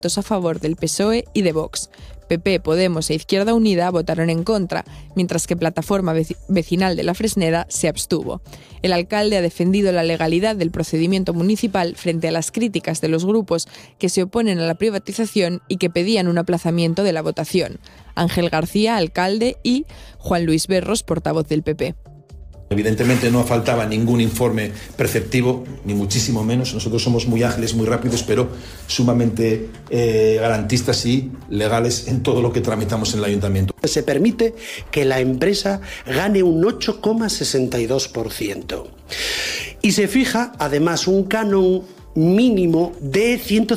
a favor del PSOE y de Vox. PP, Podemos e Izquierda Unida votaron en contra, mientras que Plataforma Vecinal de la Fresneda se abstuvo. El alcalde ha defendido la legalidad del procedimiento municipal frente a las críticas de los grupos que se oponen a la privatización y que pedían un aplazamiento de la votación. Ángel García, alcalde, y Juan Luis Berros, portavoz del PP. Evidentemente no faltaba ningún informe preceptivo, ni muchísimo menos. Nosotros somos muy ágiles, muy rápidos, pero sumamente garantistas y legales en todo lo que tramitamos en el ayuntamiento. Se permite que la empresa gane un 8,62%. Y se fija, además, un canon mínimo de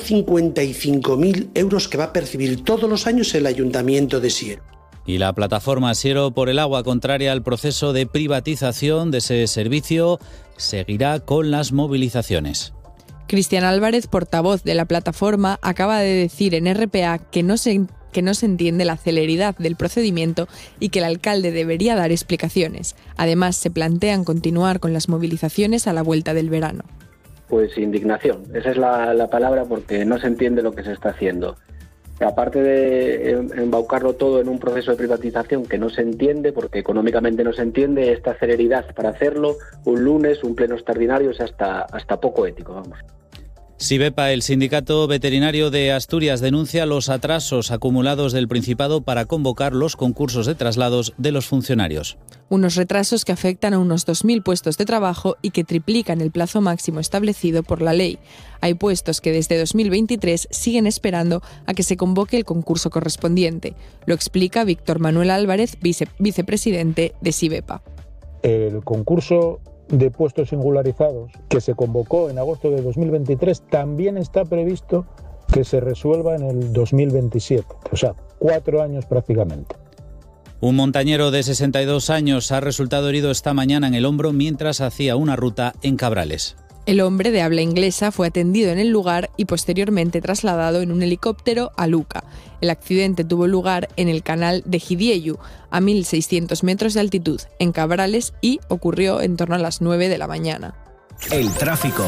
155.000 euros que va a percibir todos los años el ayuntamiento de Siero. Y la plataforma Siero por el Agua, contraria al proceso de privatización de ese servicio, seguirá con las movilizaciones. Cristian Álvarez, portavoz de la plataforma, acaba de decir en RPA que no se entiende la celeridad del procedimiento y que el alcalde debería dar explicaciones. Además, se plantean continuar con las movilizaciones a la vuelta del verano. Pues indignación, esa es la palabra, porque no se entiende lo que se está haciendo. Aparte de embaucarlo todo en un proceso de privatización que no se entiende, porque económicamente no se entiende, esta celeridad para hacerlo, un lunes, un pleno extraordinario, es hasta poco ético, vamos. Sivepa, el sindicato veterinario de Asturias, denuncia los atrasos acumulados del Principado para convocar los concursos de traslados de los funcionarios. Unos retrasos que afectan a unos 2.000 puestos de trabajo y que triplican el plazo máximo establecido por la ley. Hay puestos que desde 2023 siguen esperando a que se convoque el concurso correspondiente. Lo explica Víctor Manuel Álvarez, vicepresidente de Sivepa. El concurso de puestos singularizados que se convocó en agosto de 2023 también está previsto que se resuelva en el 2027, o sea, 4 años prácticamente. Un montañero de 62 años ha resultado herido esta mañana en el hombro mientras hacía una ruta en Cabrales. El hombre, de habla inglesa, fue atendido en el lugar y posteriormente trasladado en un helicóptero a Luca. El accidente tuvo lugar en el canal de Gidiellu, a 1.600 metros de altitud, en Cabrales, y ocurrió en torno a las 9 de la mañana. El tráfico.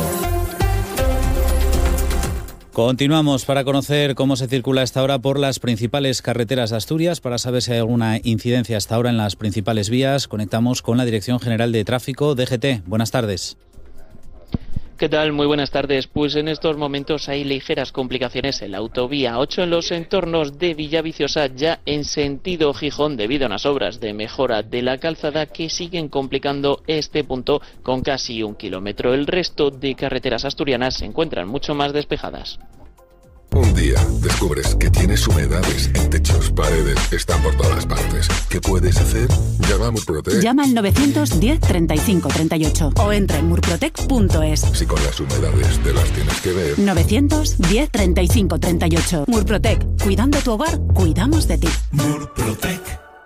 Continuamos para conocer cómo se circula a esta hora por las principales carreteras de Asturias. Para saber si hay alguna incidencia hasta ahora en las principales vías, conectamos con la Dirección General de Tráfico, DGT. Buenas tardes. ¿Qué tal? Muy buenas tardes. Pues en estos momentos hay ligeras complicaciones en la autovía 8 en los entornos de Villaviciosa, ya en sentido Gijón, debido a unas obras de mejora de la calzada que siguen complicando este punto con casi 1 kilómetro. El resto de carreteras asturianas se encuentran mucho más despejadas. Un día descubres que tienes humedades en techos, paredes, están por todas partes. ¿Qué puedes hacer? Llama a Murprotec. Llama al 910 35 38 o entra en murprotec.es. Si con las humedades te las tienes que ver. 910 35 38. Murprotec. Cuidando tu hogar, cuidamos de ti. Murprotec.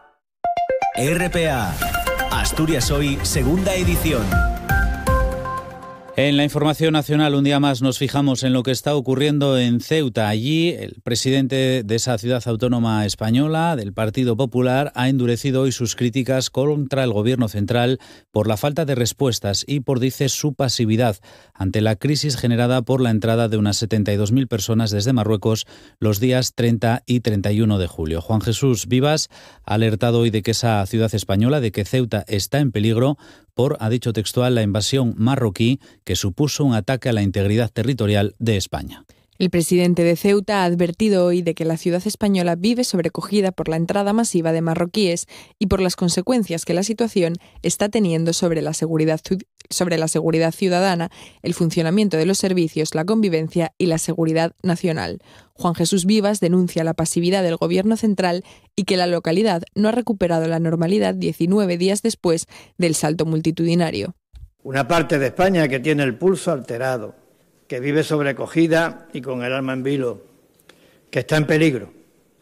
RPA. Asturias Hoy, segunda edición. En la información nacional, un día más nos fijamos en lo que está ocurriendo en Ceuta. Allí, el presidente de esa ciudad autónoma española, del Partido Popular, ha endurecido hoy sus críticas contra el gobierno central por la falta de respuestas y por, dice, su pasividad ante la crisis generada por la entrada de unas 72.000 personas desde Marruecos los días 30 y 31 de julio. Juan Jesús Vivas ha alertado hoy de que esa ciudad española, de que Ceuta está en peligro por, ha dicho textual, la invasión marroquí que supuso un ataque a la integridad territorial de España. El presidente de Ceuta ha advertido hoy de que la ciudad española vive sobrecogida por la entrada masiva de marroquíes y por las consecuencias que la situación está teniendo sobre la seguridad ciudadana, el funcionamiento de los servicios, la convivencia y la seguridad nacional. Juan Jesús Vivas denuncia la pasividad del gobierno central y que la localidad no ha recuperado la normalidad 19 días después del salto multitudinario. Una parte de España que tiene el pulso alterado, que vive sobrecogida y con el alma en vilo, que está en peligro,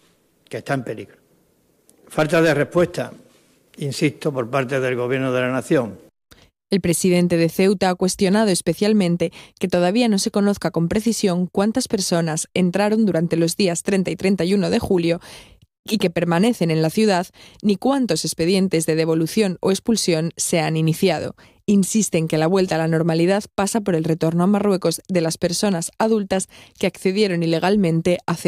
Falta de respuesta, insisto, por parte del Gobierno de la Nación. El presidente de Ceuta ha cuestionado especialmente que todavía no se conozca con precisión cuántas personas entraron durante los días 30 y 31 de julio y que permanecen en la ciudad, ni cuántos expedientes de devolución o expulsión se han iniciado. insiste en que la vuelta a la normalidad pasa por el retorno a Marruecos de las personas adultas que accedieron ilegalmente a